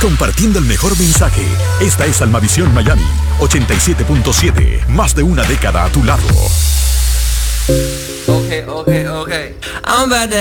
compartiendo el mejor mensaje. Esta es Almavisión Miami 87.7, más de una década a tu lado. Okay. I'm about to